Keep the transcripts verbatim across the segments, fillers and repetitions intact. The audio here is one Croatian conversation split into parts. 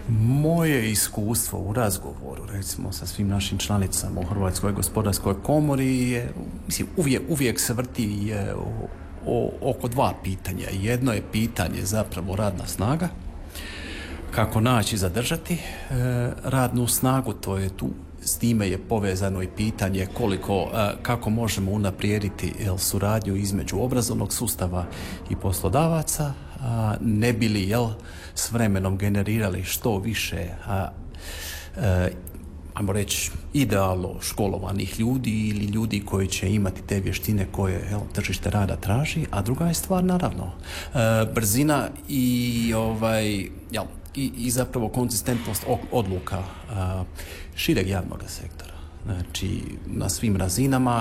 Moje iskustvo u razgovoru, recimo, sa svim našim članicama u Hrvatskoj gospodarskoj komori je, mislim, uvijek, uvijek se vrti je, o, o, oko dva pitanja. Jedno je pitanje zapravo radna snaga, kako naći i zadržati e, radnu snagu, to je tu. S time je povezano i pitanje koliko, e, kako možemo unaprijediti jel, suradnju između obrazovnog sustava i poslodavaca, a, ne bi li jel, s vremenom generirali što više a, e, ajmo reći idealno školovanih ljudi ili ljudi koji će imati te vještine koje jel, tržište rada traži, a druga je stvar naravno e, brzina i ovaj jel, I, i zapravo konzistentnost odluka a, šireg javnog sektora. Znači, na svim razinama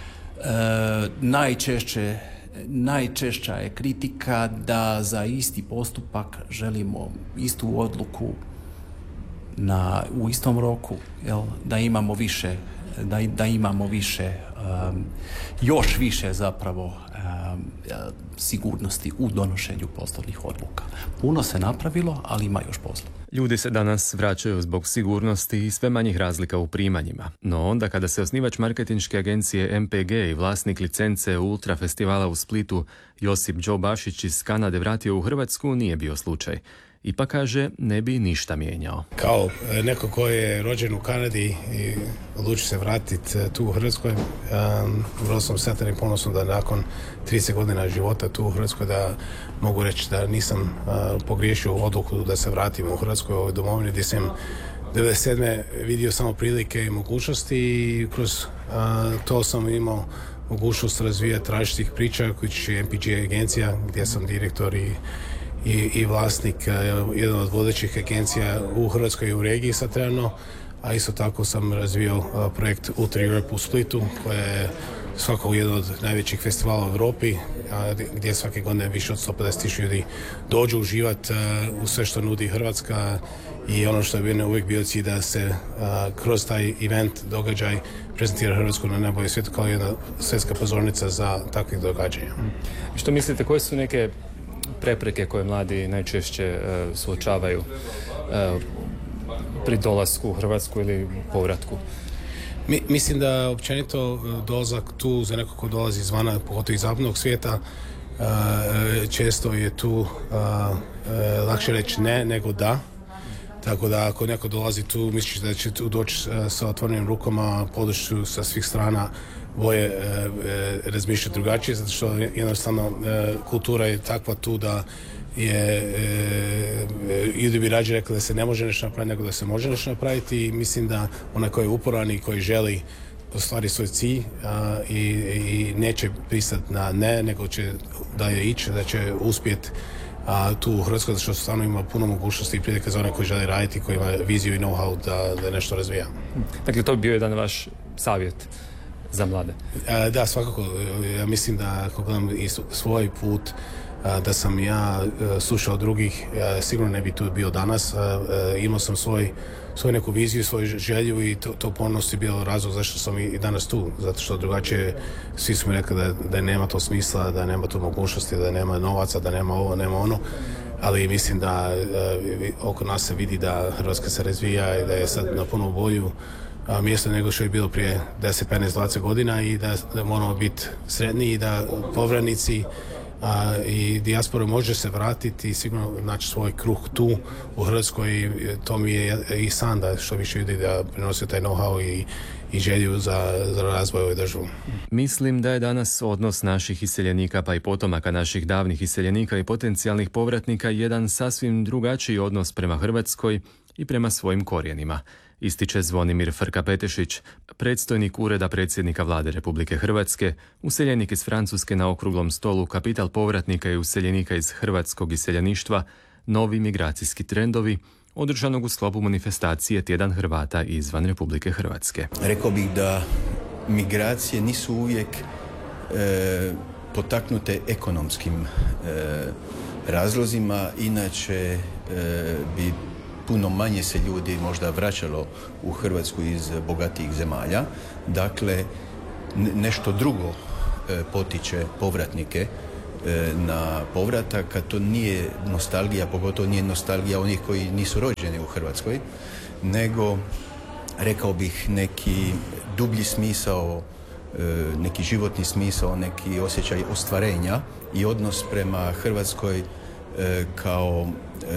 a, najčešće, najčešća je kritika da za isti postupak želimo istu odluku na, u istom roku, jel, da imamo više da, da imamo više um, još više zapravo um, sigurnosti u donošenju poslovnih odluka. Puno se napravilo, ali ima još posla. Ljudi se danas vraćaju zbog sigurnosti i sve manjih razlika u primanjima. No onda kada se osnivač marketinške agencije M P G i vlasnik licence Ultra festivala u Splitu Josip Đobašić iz Kanade vratio u Hrvatsku, nije bio slučaj. Ipak kaže, ne bi ništa mijenjao. Kao neko ko je rođen u Kanadi i odluči se vratiti tu u Hrvatskoj, um, vrlo sam sretan i ponosan da nakon trideset godina života tu u Hrvatskoj da mogu reći da nisam uh, pogriješio odluku da se vratim u Hrvatskoj, u ovoj domovini gdje sam devedeset sedme vidio samo prilike i mogućnosti i kroz uh, to sam imao mogućnost razvijati različitih priča koji je M P G agencija gdje sam direktor i I, i vlasnik uh, jedan od vodećih agencija u Hrvatskoj i u regiji sad trenutno, a isto tako sam razvio uh, projekt Ultra Europe u Splitu, koja je svakako jedan od najvećih festivala u Europi, uh, gdje svake godine više od sto pedeset tisuća ljudi dođu uživati uh, u sve što nudi Hrvatska i ono što je bio uvijek bio cilj da se uh, kroz taj event, događaj prezentira Hrvatsku na najbolje svijetu kao jedna svjetska pozornica za takvih događanja. I što mislite, koje su neke prepreke koje mladi najčešće uh, suočavaju uh, pri dolasku u Hrvatsku ili povratku? Mi, mislim da općenito dolazak tu za nekog ko dolazi izvana, pogotovo iz zapadnog svijeta, uh, često je tu uh, uh, lakše reći ne nego da. Tako da ako neko dolazi tu, misliš da će tu doći uh, sa otvorenim rukama, podršku sa svih strana, boje e, e, razmišljati drugačije, zato što jednostavno e, kultura je takva tu da je e, ljudi bi rađe rekli da se ne može nešto napraviti nego da se može nešto napraviti i mislim da onaj koji je uporan i koji želi ostvari svoj cilj a, i, i neće pristati na ne, nego će da je ići, da će uspjeti a, tu u Hrvatskoj, zato što stvarno ima puno mogućnosti i prilike za one koji žele raditi, koji ima viziju i know-how da, da nešto razvija. Dakle, to bi bio jedan vaš savjet za mlade? Da, svakako. Ja mislim da ako gledam i svoj put, da sam ja slušao drugih, ja sigurno ne bi tu bio danas. Imao sam svoj, svoju neku viziju, svoju želju i to, to ponos je bio razlog zašto sam i danas tu. Zato što drugačije svi su mi rekli da, da nema to smisla, da nema to mogućnosti, da nema novaca, da nema ovo, nema ono. Ali mislim da oko nas se vidi da Hrvatska se razvija i da je sad na puno bolju a, mjesto nego što je bilo prije deset, petnaest, dvadeset godina i da, da moramo biti sretni i da povratnici a, i dijaspora može se vratiti i sigurno naći svoj kruh tu u Hrvatskoj i to mi je i san da što više ljudi da prinosi taj know-how i, i želju za, za razvoj ove države. Mislim da je danas odnos naših iseljenika pa i potomaka naših davnih iseljenika i potencijalnih povratnika jedan sasvim drugačiji odnos prema Hrvatskoj i prema svojim korijenima, ističe Zvonimir Frka-Petešić, predstojnik Ureda predsjednika Vlade Republike Hrvatske, useljenik iz Francuske na okruglom stolu Kapital povratnika i useljenika iz hrvatskog iseljeništva, novi migracijski trendovi, održanog u sklopu manifestacije Tjedan Hrvata izvan Republike Hrvatske. Rekao bih da migracije nisu uvijek e, potaknute ekonomskim e, razlozima, inače e, bi puno manje se ljudi možda vraćalo u Hrvatsku iz bogatijih zemalja. Dakle, nešto drugo e, potiče povratnike na povratak, a to nije nostalgija, pogotovo nije nostalgija onih koji nisu rođeni u Hrvatskoj, nego rekao bih neki dublji smisao, neki životni smisao, neki osjećaj ostvarenja i odnos prema Hrvatskoj kao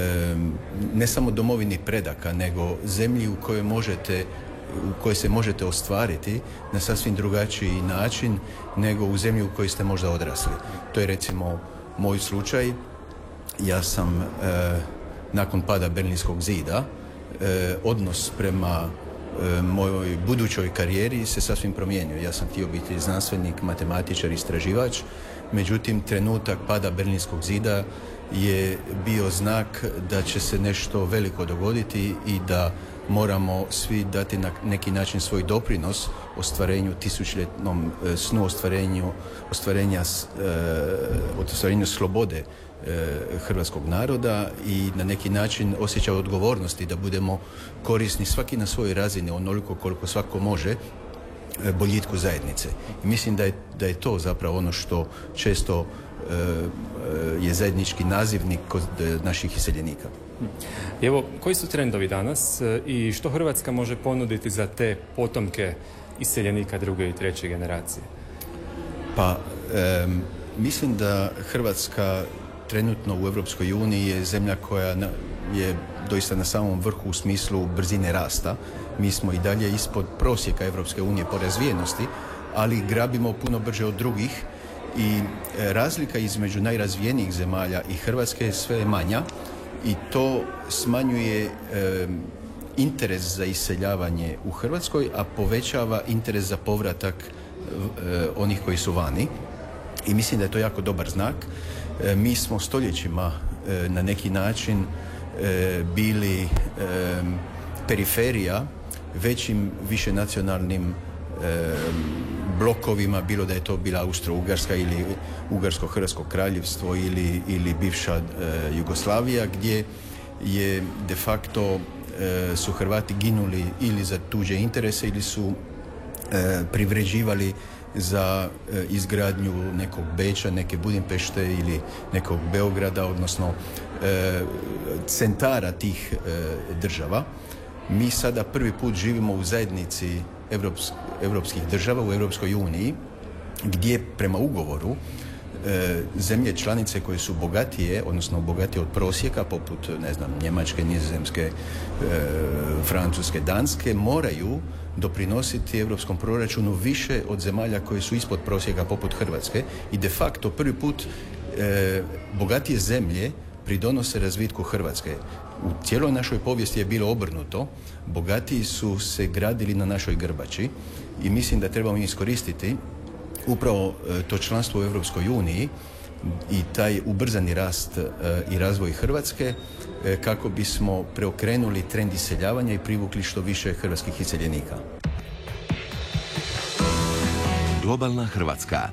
ne samo domovini predaka, nego zemlji u kojoj možete u kojoj se možete ostvariti na sasvim drugačiji način nego u zemlji u kojoj ste možda odrasli. To je recimo moj slučaj. Ja sam e, nakon pada Berlinskog zida e, odnos prema e, mojoj budućoj karijeri se sasvim promijenio. Ja sam htio biti znanstvenik, matematičar, istraživač, međutim trenutak pada Berlinskog zida je bio znak da će se nešto veliko dogoditi i da moramo svi dati na neki način svoj doprinos ostvarenju tisućljetnom snu, ostvarenju, ostvarenja, ostvarenju slobode hrvatskog naroda i na neki način osjećaj odgovornosti da budemo korisni svaki na svojoj razini onoliko koliko svako može boljitku zajednice. I mislim da je, da je to zapravo ono što često je zajednički nazivnik kod naših iseljenika. Evo, koji su trendovi danas i što Hrvatska može ponuditi za te potomke iseljenika druge i treće generacije? Pa, e, mislim da Hrvatska trenutno u Europskoj uniji je zemlja koja na, je doista na samom vrhu u smislu brzine rasta. Mi smo i dalje ispod prosjeka Europske unije po razvijenosti, ali grabimo puno brže od drugih i razlika između najrazvijenijih zemalja i Hrvatske je sve manja i to smanjuje e, interes za iseljavanje u Hrvatskoj, a povećava interes za povratak e, onih koji su vani. I mislim da je to jako dobar znak. E, mi smo stoljećima e, na neki način e, bili e, periferija većim višenacionalnim e, blokovima, bilo da je to bila Austro-Ugarska ili Ugarsko-Hrvatsko kraljevstvo ili, ili bivša e, Jugoslavija, gdje je de facto e, su Hrvati ginuli ili za tuđe interese ili su e, privređivali za e, izgradnju nekog Beča, neke Budimpešte ili nekog Beograda, odnosno e, centara tih e, država. Mi sada prvi put živimo u zajednici Evrops, evropskih država, u Europskoj uniji, gdje prema ugovoru e, zemlje članice koje su bogatije, odnosno bogatije od prosjeka, poput, ne znam, Njemačke, Nizozemske, e, Francuske, Danske, moraju doprinositi europskom proračunu više od zemalja koje su ispod prosjeka, poput Hrvatske, i de facto prvi put e, bogatije zemlje pridonose razvitku Hrvatske. U cijeloj našoj povijesti je bilo obrnuto. Bogatiji su se gradili na našoj grbači i mislim da trebamo iskoristiti upravo to članstvo u Europskoj uniji i taj ubrzani rast i razvoj Hrvatske kako bismo preokrenuli trend iseljavanja i privukli što više hrvatskih iseljenika. Globalna Hrvatska.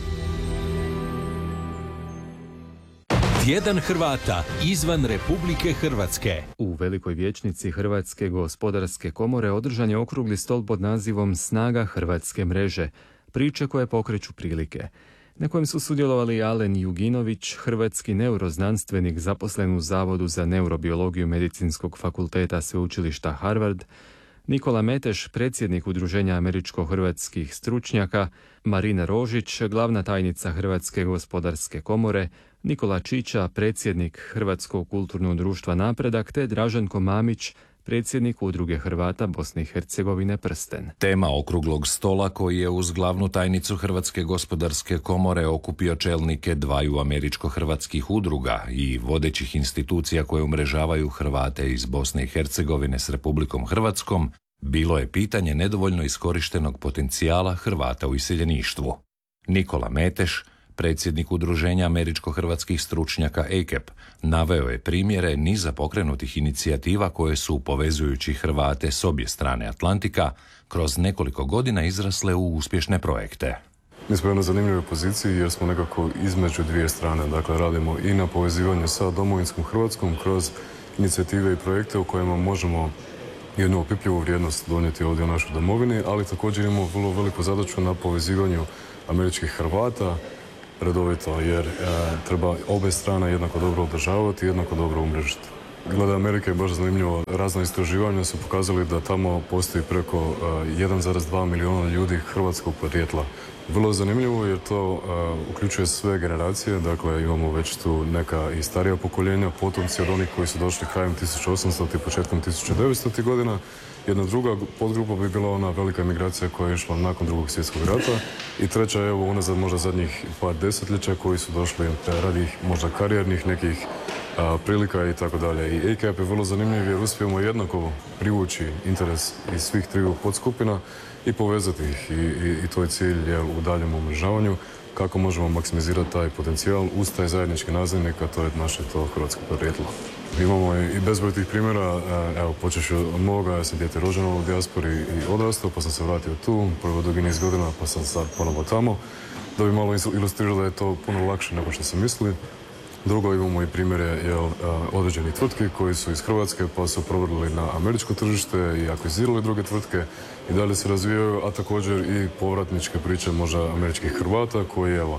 Tjedan Hrvata izvan Republike Hrvatske. U Velikoj vijećnici Hrvatske gospodarske komore održan je okrugli stol pod nazivom Snaga Hrvatske mreže, priče koje pokreću prilike, na kojem su sudjelovali Alen Juginović, hrvatski neuroznanstvenik zaposlen u Zavodu za neurobiologiju Medicinskog fakulteta Sveučilišta Harvard, Nikola Meteš, predsjednik Udruženja američko-hrvatskih stručnjaka, Marina Rožić, glavna tajnica Hrvatske gospodarske komore, Nikola Čiča, predsjednik Hrvatskog kulturnog društva Napredak, te Draženko Mamić, predsjednik Udruge Hrvata Bosne i Hercegovine Prsten. Tema okruglog stola koji je uz glavnu tajnicu Hrvatske gospodarske komore okupio čelnike dvaju američko-hrvatskih udruga i vodećih institucija koje umrežavaju Hrvate iz Bosne i Hercegovine s Republikom Hrvatskom, bilo je pitanje nedovoljno iskorištenog potencijala Hrvata u iseljeništvu. Nikola Meteš, predsjednik Udruženja američko-hrvatskih stručnjaka A C E P, naveo je primjere niza pokrenutih inicijativa koje su, povezujući Hrvate s obje strane Atlantika, kroz nekoliko godina izrasle u uspješne projekte. Mi smo u jednoj zanimljivoj poziciji jer smo nekako između dvije strane. Dakle, radimo i na povezivanju sa domovinskom Hrvatskom kroz inicijative i projekte u kojima možemo jednu opipljivu vrijednost donijeti ovdje u našoj domovini, ali također imamo vrlo veliku zadaću na povezivanju američkih Hrvata redovito, jer e, treba obe strane jednako dobro održavati i jednako dobro umrežiti. Glede Amerike je baš zanimljivo, razna istraživanja su pokazali da tamo postoji preko uh, jedan zarez dva milijuna ljudi hrvatskog podrijetla. Vrlo je zanimljivo jer to uh, uključuje sve generacije, dakle imamo već tu neka i starija pokoljenja, potomci od onih koji su došli krajem tisuću osamstotih, početkom tisuću devetstotih godina. Jedna druga podgrupa bi bila ona velika migracija koja je išla nakon drugog svjetskog rata i treća je evo unazad možda zadnjih par desetljeća koji su došli radi možda karijernih nekih a, prilika i tako dalje. I A C A P je vrlo zanimljiv jer uspijemo jednako privući interes iz svih triju podskupina i povezati ih. I, i, i to je cilj je u daljem umrežavanju kako možemo maksimizirati taj potencijal uz taj zajednički nazivnik, a to je naše to hrvatsko podrijetlo. Imamo i bezbroj tih primjera, evo počeš od moga, ja sam dijete rođeno u dijaspori i odrastao, pa sam se vratio tu, prvo dugi niz godina, pa sam sad ponovo tamo, da bi malo ilustrirao da je to puno lakše nego što sam mislili. Drugo, imamo i primjere jel, određenih tvrtki koji su iz Hrvatske pa su provrdili na američko tržište i akvizirali druge tvrtke i dalje se razvijaju, a također i povratničke priče možda američkih Hrvata koji evo,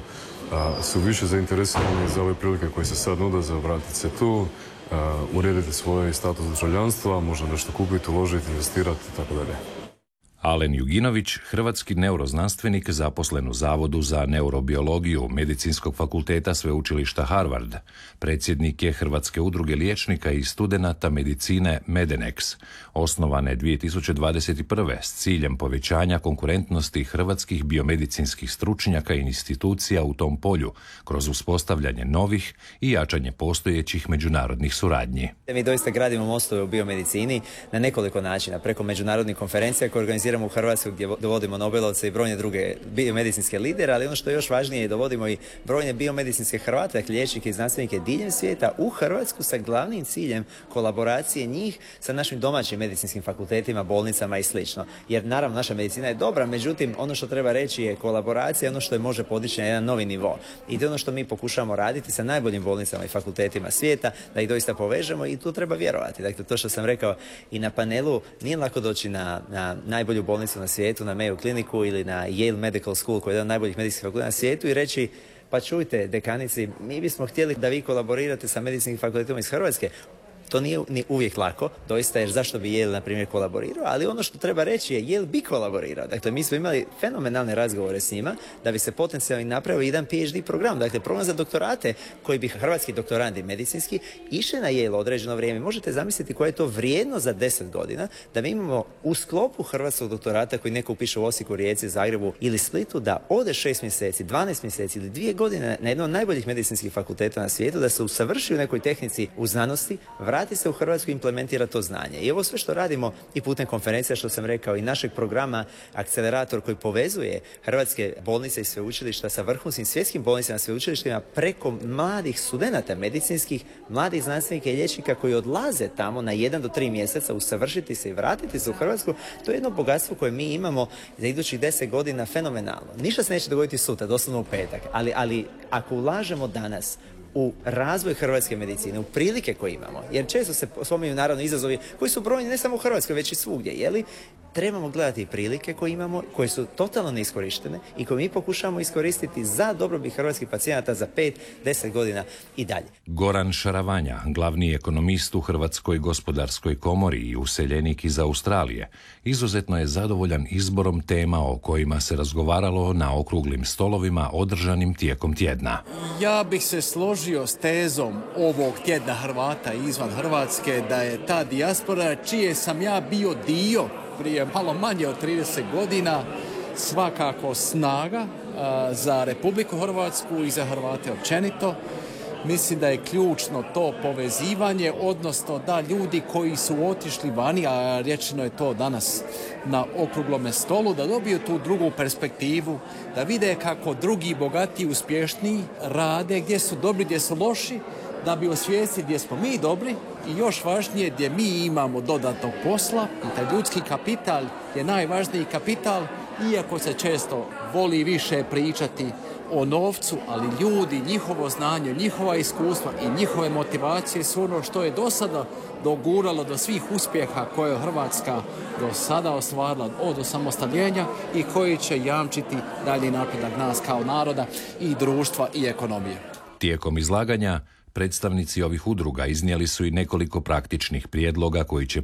su više zainteresirani za ove prilike koje se sad nude za vratiti se tu, urediti svoj status državljanstva, možda nešto kupiti, uložiti, investirati i tako dalje. Alen Juginović, hrvatski neuroznanstvenik zaposlen u Zavodu za neurobiologiju Medicinskog fakulteta Sveučilišta Harvard. Predsjednik je Hrvatske udruge liječnika i studenata medicine Medenex, osnovane dvije tisuće dvadeset prve s ciljem povećanja konkurentnosti hrvatskih biomedicinskih stručnjaka i institucija u tom polju, kroz uspostavljanje novih i jačanje postojećih međunarodnih suradnji. Mi doista gradimo mostove u biomedicini na nekoliko načina, preko međunarodnih konferencija koje organiziramo u Hrvatskoj gdje dovodimo Nobelovce i brojne druge biomedicinske lidere, ali ono što je još važnije je dovodimo i brojne biomedicinske Hrvate, dakle liječnike i znanstvenike diljem svijeta u Hrvatsku sa glavnim ciljem kolaboracije njih sa našim domaćim medicinskim fakultetima, bolnicama i slično. Jer naravno naša medicina je dobra, međutim ono što treba reći je kolaboracija, ono što je može podići na jedan novi nivo. I to je ono što mi pokušamo raditi sa najboljim bolnicama i fakultetima svijeta, da ih doista povežemo i tu treba vjerovati. Dakle, to što sam rekao i na panelu, nije lako doći na, na najbolju bolnicu na svijetu, na Mayo kliniku ili na Yale Medical School, koji je jedan od najboljih medicinskih fakulteta na svijetu i reći pa čujte, dekanici, mi bismo htjeli da vi kolaborirate sa medicinskim fakultetima iz Hrvatske. To nije ni uvijek lako, doista, jer zašto bi Yale, na primjer, kolaborirao, ali ono što treba reći je Yale bi kolaborirao. Dakle, mi smo imali fenomenalne razgovore s njima da bi se potencijalno napravio jedan P H D program, dakle, program za doktorate koji bi hrvatski doktorandi medicinski išli na Yale određeno vrijeme. Možete zamisliti koja je to vrijedno za deset godina da mi imamo u sklopu hrvatskog doktorata koji neko upiše u Osijeku, Rijeci, Zagrebu ili Splitu, da ode šest mjeseci, dvanaest mjeseci ili dvije godine na jednom od najboljih medicinskih fakulteta na svijetu, da se usavrši u nekoj tehnici u znanosti, vrati se u Hrvatsku i implementira to znanje. I ovo sve što radimo i putem konferencija, što sam rekao, i našeg programa Akcelerator koji povezuje hrvatske bolnice i sveučilišta sa vrhunskim svjetskim bolnicama i sveučilištima preko mladih studenata medicinskih, mladih znanstvenika i liječnika koji odlaze tamo na jedan do tri mjeseca usavršiti se i vratiti se u Hrvatsku. To je jedno bogatstvo koje mi imamo za idućih deset godina fenomenalno. Ništa se neće dogoditi sutra, doslovno u petak, ali, ali ako ulažemo danas u razvoj hrvatske medicine, u prilike koje imamo, jer često se spominju naravno izazovi koji su brojni ne samo u Hrvatskoj, već i svugdje, jeli? Trebamo gledati i prilike koje imamo, koje su totalno neiskorištene i koje mi pokušamo iskoristiti za dobrobit hrvatskih pacijenata za pet, deset godina i dalje. Goran Šaravanja, glavni ekonomist u Hrvatskoj gospodarskoj komori i useljenik iz Australije, izuzetno je zadovoljan izborom tema o kojima se razgovaralo na okruglim stolovima održanim tijekom tjedna. Ja bih se složio s tezom ovog tjedna Hrvata izvan Hrvatske da je ta dijaspora čije sam ja bio dio prije malo manje od trideset godina svakako snaga a, za Republiku Hrvatsku i za Hrvate općenito. Mislim da je ključno to povezivanje, odnosno da ljudi koji su otišli vani, a rečeno je to danas na okruglome stolu, da dobiju tu drugu perspektivu, da vide kako drugi bogatiji, uspješniji rade, gdje su dobri, gdje su loši, da bi osvijestili gdje smo mi dobri i još važnije gdje mi imamo dodatnog posla. I taj ljudski kapital je najvažniji kapital, iako se često voli više pričati o novcu, ali ljudi, njihovo znanje, njihova iskustva i njihove motivacije su ono što je do sada doguralo do svih uspjeha koje je Hrvatska do sada ostvarila od osamostaljenja i koji će jamčiti dalji napredak nas kao naroda i društva i ekonomije. Tijekom izlaganja predstavnici ovih udruga iznijeli su i nekoliko praktičnih prijedloga koji će